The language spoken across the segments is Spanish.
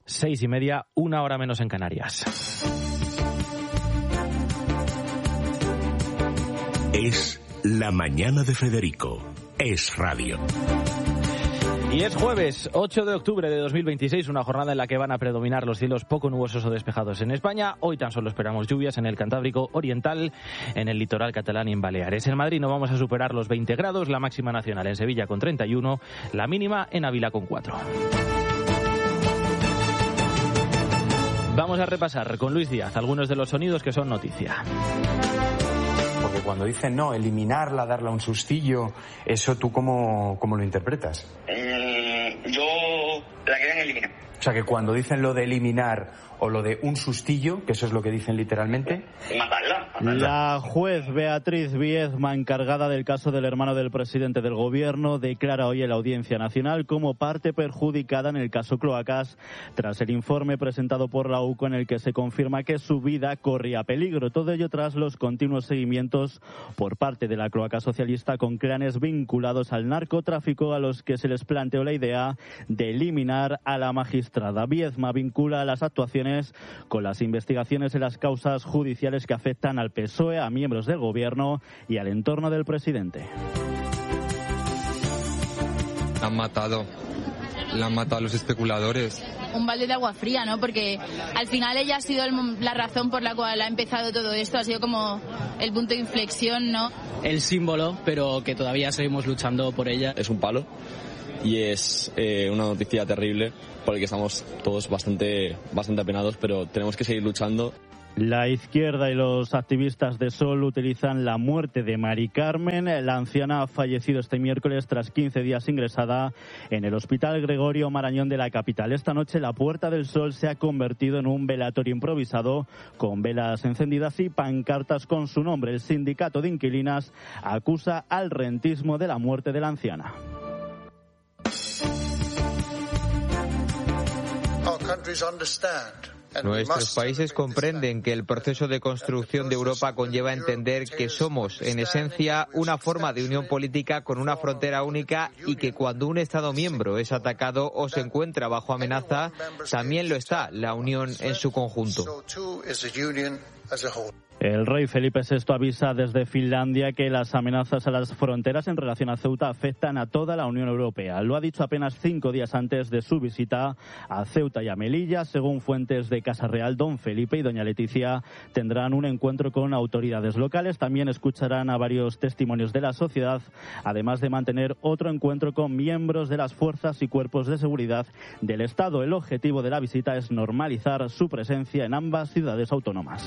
6:30, 1 hora menos en Canarias. Es la mañana de Federico. Es radio. Y es jueves 8 de octubre de 2026, una jornada en la que van a predominar los cielos poco nubosos o despejados en España. Hoy tan solo esperamos lluvias en el Cantábrico Oriental, en el litoral catalán y en Baleares. En Madrid no vamos a superar los 20 grados, la máxima nacional en Sevilla con 31, la mínima en Ávila con 4. Vamos a repasar con Luis Díaz algunos de los sonidos que son noticia. Porque cuando dicen no, eliminarla, darle un sustillo, ¿eso tú cómo lo interpretas? Yo la quería eliminar. O sea, que cuando dicen lo de eliminar o lo de un sustillo, que eso es lo que dicen literalmente... Matarla. La juez Beatriz Viezma, encargada del caso del hermano del presidente del gobierno, declara hoy en la Audiencia Nacional como parte perjudicada en el caso Cloacas, tras el informe presentado por la UCO en el que se confirma que su vida corría peligro. Todo ello tras los continuos seguimientos por parte de la cloaca socialista con clanes vinculados al narcotráfico, a los que se les planteó la idea de eliminar a la magistrada. Viezma vincula las actuaciones con las investigaciones en las causas judiciales que afectan al PSOE, a miembros del gobierno y al entorno del presidente. La han matado a los especuladores. Un balde de agua fría, ¿no? Porque al final ella ha sido la razón por la cual ha empezado todo esto, ha sido como el punto de inflexión, ¿no? El símbolo, pero que todavía seguimos luchando por ella. Es un palo y es una noticia terrible porque estamos todos bastante apenados, pero tenemos que seguir luchando. La izquierda y los activistas de Sol utilizan la muerte de Mari Carmen. La anciana ha fallecido este miércoles tras 15 días ingresada en el Hospital Gregorio Marañón de la capital. Esta noche la Puerta del Sol se ha convertido en un velatorio improvisado con velas encendidas y pancartas con su nombre. El sindicato de inquilinas acusa al rentismo de la muerte de la anciana. Nuestros países comprenden que el proceso de construcción de Europa conlleva entender que somos, en esencia, una forma de unión política con una frontera única y que cuando un Estado miembro es atacado o se encuentra bajo amenaza, también lo está la Unión en su conjunto. El rey Felipe VI avisa desde Finlandia que las amenazas a las fronteras en relación a Ceuta afectan a toda la Unión Europea. Lo ha dicho apenas 5 días antes de su visita a Ceuta y a Melilla. Según fuentes de Casa Real, don Felipe y doña Leticia tendrán un encuentro con autoridades locales. También escucharán a varios testimonios de la sociedad, además de mantener otro encuentro con miembros de las fuerzas y cuerpos de seguridad del Estado. El objetivo de la visita es normalizar su presencia en ambas ciudades autónomas.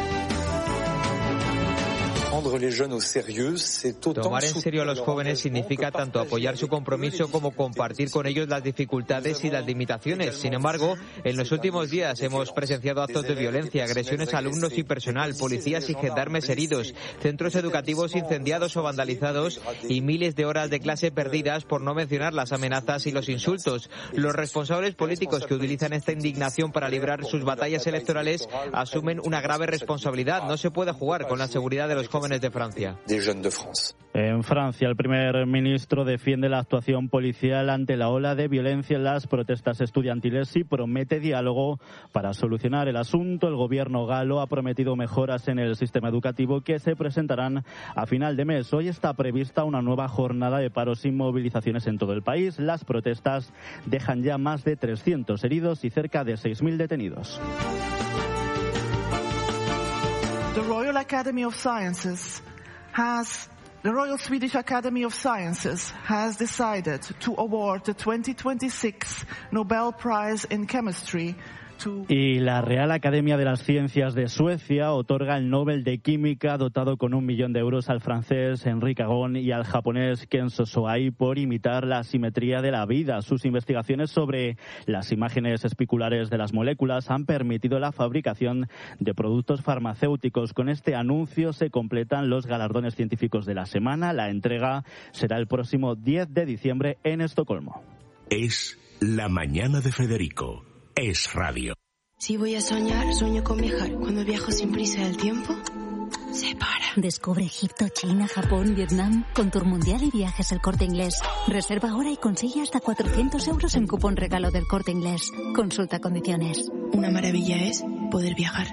Tomar en serio a los jóvenes significa tanto apoyar su compromiso como compartir con ellos las dificultades y las limitaciones. Sin embargo, en los últimos días hemos presenciado actos de violencia, agresiones a alumnos y personal, policías y gendarmes heridos, centros educativos incendiados o vandalizados y miles de horas de clase perdidas, por no mencionar las amenazas y los insultos. Los responsables políticos que utilizan esta indignación para librar sus batallas electorales asumen una grave responsabilidad. No se puede jugar con la seguridad de los jóvenes de Francia. En Francia, el primer ministro defiende la actuación policial ante la ola de violencia en las protestas estudiantiles y promete diálogo para solucionar el asunto. El gobierno galo ha prometido mejoras en el sistema educativo que se presentarán a final de mes. Hoy está prevista una nueva jornada de paros y movilizaciones en todo el país. Las protestas dejan ya más de 300 heridos y cerca de 6.000 detenidos. The Royal Swedish Academy of Sciences has decided to award the 2026 Nobel Prize in Chemistry. Y la Real Academia de las Ciencias de Suecia otorga el Nobel de Química dotado con 1 millón de euros al francés Henri Cagon y al japonés Kenzo Soai por imitar la simetría de la vida. Sus investigaciones sobre las imágenes especulares de las moléculas han permitido la fabricación de productos farmacéuticos. Con este anuncio se completan los galardones científicos de la semana. La entrega será el próximo 10 de diciembre en Estocolmo. Es la mañana de Federico. Es radio. Si voy a soñar, sueño con viajar. Cuando viajo sin prisa del tiempo, se para. Descubre Egipto, China, Japón, Vietnam, con Tour Mundial y Viajes El Corte Inglés. Reserva ahora y consigue hasta 400 euros en cupón regalo del Corte Inglés. Consulta condiciones. Una maravilla es poder viajar.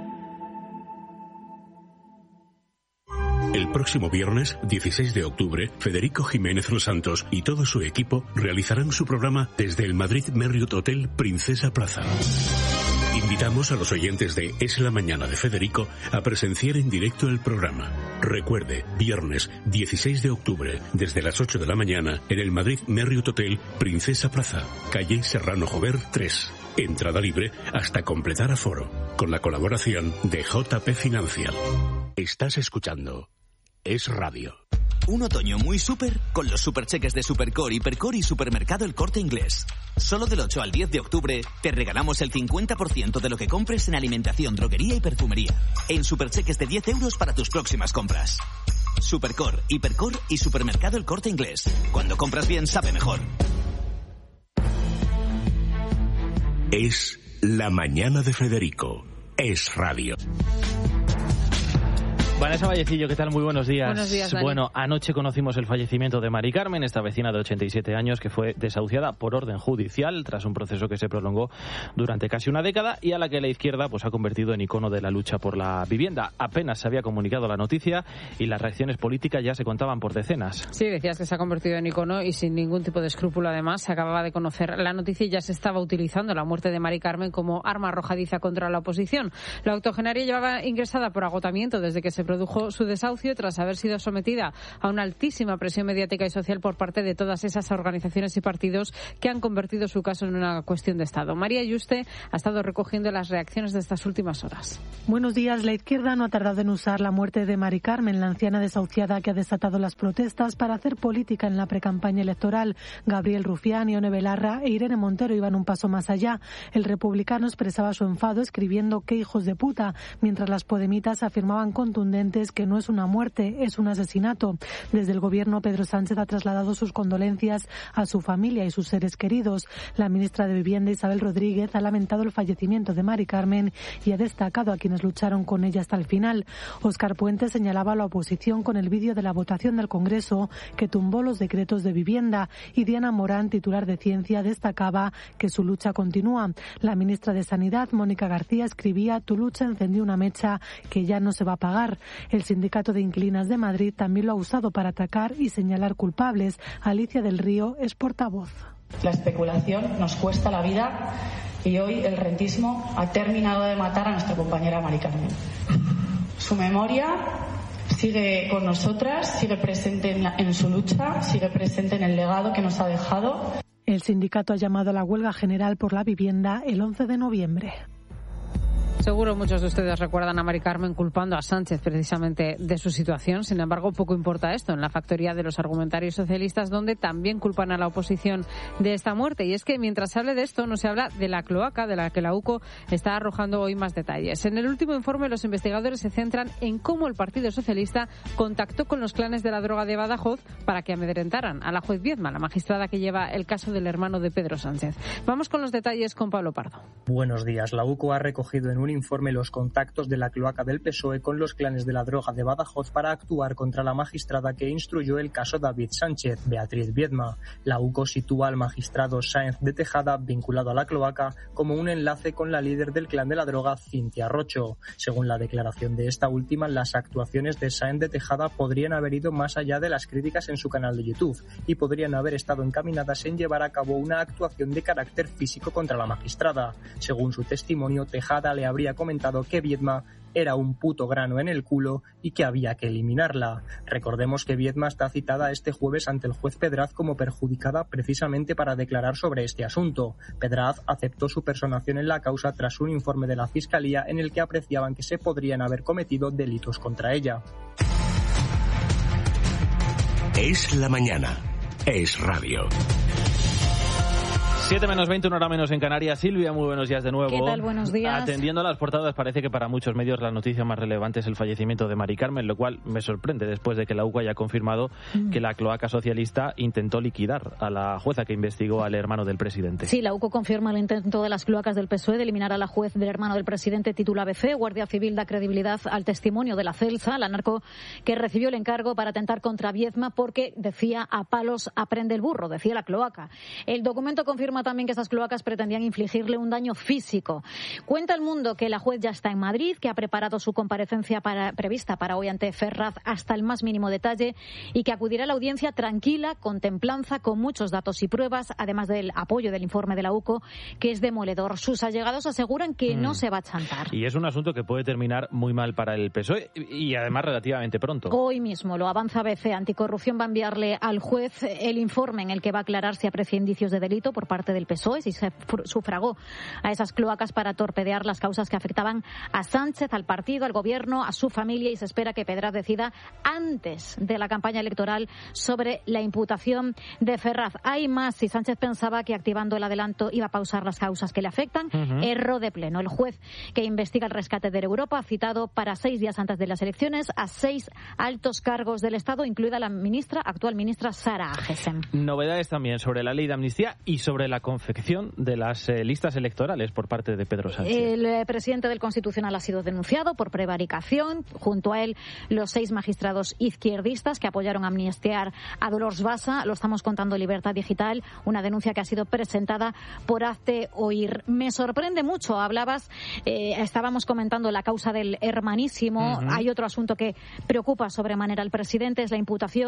El próximo viernes, 16 de octubre, Federico Jiménez Los Santos y todo su equipo realizarán su programa desde el Madrid Marriott Hotel Princesa Plaza. Invitamos a los oyentes de Es la Mañana de Federico a presenciar en directo el programa. Recuerde, viernes 16 de octubre, desde las 8 de la mañana, en el Madrid Marriott Hotel Princesa Plaza, calle Serrano Jover 3. Entrada libre hasta completar aforo, con la colaboración de JP Financial. Estás escuchando Es Radio. Un otoño muy súper con los supercheques de Supercore, Hipercore y Supermercado El Corte Inglés. Solo del 8 al 10 de octubre te regalamos el 50% de lo que compres en alimentación, droguería y perfumería. En supercheques de 10 euros para tus próximas compras. Supercore, Hipercore y Supermercado El Corte Inglés. Cuando compras bien, sabe mejor. Es la mañana de Federico. Es Radio. Vanessa Vallecillo, ¿qué tal? Muy buenos días. Buenos días, Dani. Bueno, anoche conocimos el fallecimiento de Mari Carmen, esta vecina de 87 años que fue desahuciada por orden judicial tras un proceso que se prolongó durante casi una década y a la que la izquierda pues ha convertido en icono de la lucha por la vivienda. Apenas se había comunicado la noticia y las reacciones políticas ya se contaban por decenas. Sí, decías que se ha convertido en icono y sin ningún tipo de escrúpulo. Además, se acababa de conocer la noticia y ya se estaba utilizando la muerte de Mari Carmen como arma arrojadiza contra la oposición. La octogenaria llevaba ingresada por agotamiento desde que se produjo su desahucio tras haber sido sometida a una altísima presión mediática y social por parte de todas esas organizaciones y partidos que han convertido su caso en una cuestión de Estado. María Yuste ha estado recogiendo las reacciones de estas últimas horas. Buenos días. La izquierda no ha tardado en usar la muerte de Mari Carmen, la anciana desahuciada que ha desatado las protestas, para hacer política en la precampaña electoral. Gabriel Rufián, Ione Belarra e Irene Montero iban un paso más allá. El republicano expresaba su enfado escribiendo "qué hijos de puta", mientras las podemitas afirmaban contundentes que no es una muerte, es un asesinato. Desde el gobierno, Pedro Sánchez ha trasladado sus condolencias a su familia y sus seres queridos. La ministra de Vivienda, Isabel Rodríguez, ha lamentado el fallecimiento de Mari Carmen y ha destacado a quienes lucharon con ella hasta el final. Óscar Puente señalaba a la oposición con el vídeo de la votación del Congreso que tumbó los decretos de vivienda, y Diana Morán, titular de Ciencia, destacaba que su lucha continúa. La ministra de Sanidad, Mónica García, escribía: "Tu lucha encendió una mecha que ya no se va a apagar". El Sindicato de Inquilinas de Madrid también lo ha usado para atacar y señalar culpables. Alicia del Río es portavoz. La especulación nos cuesta la vida y hoy el rentismo ha terminado de matar a nuestra compañera Mari Carmen. Su memoria sigue con nosotras, sigue presente en su lucha, sigue presente en el legado que nos ha dejado. El sindicato ha llamado a la huelga general por la vivienda el 11 de noviembre. Seguro muchos de ustedes recuerdan a Mari Carmen culpando a Sánchez precisamente de su situación. Sin embargo, poco importa esto en la factoría de los argumentarios socialistas, donde también culpan a la oposición de esta muerte. Y es que mientras se hable de esto, no se habla de la cloaca, de la que la UCO está arrojando hoy más detalles. En el último informe, los investigadores se centran en cómo el Partido Socialista contactó con los clanes de la droga de Badajoz para que amedrentaran a la juez Viedma, la magistrada que lleva el caso del hermano de Pedro Sánchez. Vamos con los detalles con Pablo Pardo. Buenos días. La UCO ha recogido en un informe los contactos de la cloaca del PSOE con los clanes de la droga de Badajoz para actuar contra la magistrada que instruyó el caso David Sánchez, Beatriz Viedma. La UCO sitúa al magistrado Sáenz de Tejada, vinculado a la cloaca, como un enlace con la líder del clan de la droga, Cintia Rocho. Según la declaración de esta última, las actuaciones de Sáenz de Tejada podrían haber ido más allá de las críticas en su canal de YouTube y podrían haber estado encaminadas en llevar a cabo una actuación de carácter físico contra la magistrada. Según su testimonio, Tejada le habría comentado que Viedma era un puto grano en el culo y que había que eliminarla. Recordemos que Viedma está citada este jueves ante el juez Pedraz como perjudicada precisamente para declarar sobre este asunto. Pedraz aceptó su personación en la causa tras un informe de la Fiscalía en el que apreciaban que se podrían haber cometido delitos contra ella. Es la mañana. Es Radio. 7 menos 20, una hora menos en Canarias. Silvia, muy buenos días de nuevo. ¿Qué tal? Buenos días. Atendiendo a las portadas, parece que para muchos medios la noticia más relevante es el fallecimiento de Mari Carmen, lo cual me sorprende después de que la UCO haya confirmado que la cloaca socialista intentó liquidar a la jueza que investigó al hermano del presidente. Sí, la UCO confirma el intento de las cloacas del PSOE de eliminar a la juez del hermano del presidente, titula ABC. Guardia Civil da credibilidad al testimonio de la Celsa, la narco que recibió el encargo para atentar contra Viedma porque, decía, a palos aprende el burro, decía la cloaca. El documento confirma también que esas cloacas pretendían infligirle un daño físico. Cuenta El Mundo que la juez ya está en Madrid, que ha preparado su comparecencia prevista para hoy ante Ferraz hasta el más mínimo detalle y que acudirá a la audiencia tranquila, con templanza, con muchos datos y pruebas, además del apoyo del informe de la UCO, que es demoledor. Sus allegados aseguran que no se va a chantar. Y es un asunto que puede terminar muy mal para el PSOE y además relativamente pronto. Hoy mismo lo avanza ABC. Anticorrupción va a enviarle al juez el informe en el que va a aclarar si aprecia indicios de delito por parte del PSOE, si se sufragó a esas cloacas para torpedear las causas que afectaban a Sánchez, al partido, al gobierno, a su familia, y se espera que Pedraz decida antes de la campaña electoral sobre la imputación de Ferraz. Hay más. Si Sánchez pensaba que activando el adelanto iba a pausar las causas que le afectan, erró de pleno. El juez que investiga el rescate de Europa ha citado para 6 días antes de las elecciones a 6 altos cargos del Estado, incluida la actual ministra Sara Agesen. Novedades también sobre la ley de amnistía y sobre la confección de las listas electorales por parte de Pedro Sánchez. El presidente del Constitucional ha sido denunciado por prevaricación. Junto a él, los 6 magistrados izquierdistas que apoyaron amnistiar a Dolors Bassa. Lo estamos contando en Libertad Digital, una denuncia que ha sido presentada por Hazte Oír. Me sorprende mucho. Estábamos comentando la causa del hermanísimo. Hay otro asunto que preocupa sobremanera al presidente, es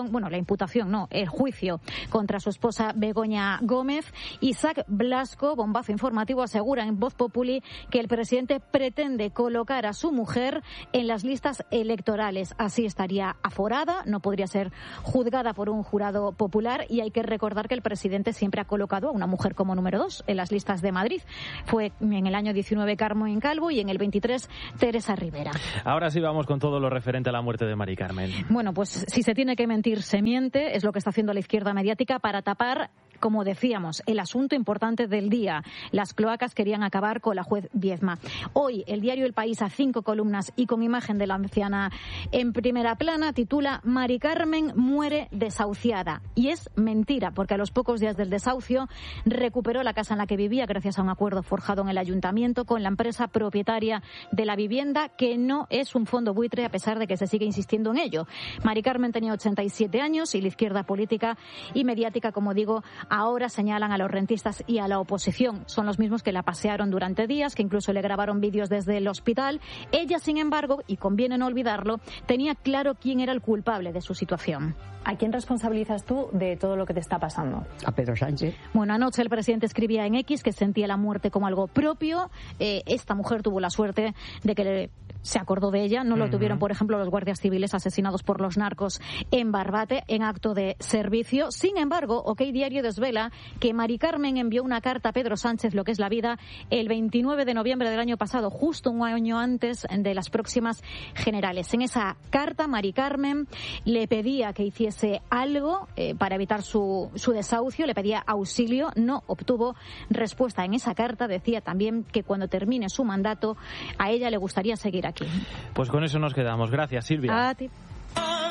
el juicio contra su esposa Begoña Gómez. Isaac Blasco, bombazo informativo, asegura en Voz Populi que el presidente pretende colocar a su mujer en las listas electorales. Así estaría aforada, no podría ser juzgada por un jurado popular, y hay que recordar que el presidente siempre ha colocado a una mujer como número 2 en las listas de Madrid. Fue en el año 19 Carmen Calvo y en el 23 Teresa Rivera. Ahora sí vamos con todo lo referente a la muerte de Mari Carmen. Bueno, pues si se tiene que mentir, se miente. Es lo que está haciendo la izquierda mediática para tapar, como decíamos, el asunto importante del día. Las cloacas querían acabar con la juez Viedma. Hoy el diario El País, a 5 columnas y con imagen de la anciana en primera plana, titula Mari Carmen muere desahuciada. Y es mentira, porque a los pocos días del desahucio recuperó la casa en la que vivía gracias a un acuerdo forjado en el ayuntamiento con la empresa propietaria de la vivienda, que no es un fondo buitre a pesar de que se sigue insistiendo en ello. Mari Carmen tenía 87 años y la izquierda política y mediática, como digo, ahora señalan a los rentistas y a la oposición. Son los mismos que la pasearon durante días, que incluso le grabaron vídeos desde el hospital. Ella, sin embargo, y conviene no olvidarlo, tenía claro quién era el culpable de su situación. ¿A quién responsabilizas tú de todo lo que te está pasando? A Pedro Sánchez. Bueno, anoche el presidente escribía en X que sentía la muerte como algo propio. Esta mujer tuvo la suerte de que se acordó de ella. No lo tuvieron, por ejemplo, los guardias civiles asesinados por los narcos en Barbate en acto de servicio. Sin embargo, OK Diario desvela que Mari Carmen envió una carta a Pedro Sánchez, lo que es la vida, el 29 de noviembre del año pasado, justo un año antes de las próximas generales. En esa carta, Mari Carmen le pedía que hiciese algo para evitar su desahucio, le pedía auxilio, no obtuvo respuesta. En esa carta decía también que cuando termine su mandato a ella le gustaría seguir aquí. Pues con eso nos quedamos. Gracias, Silvia. A ti.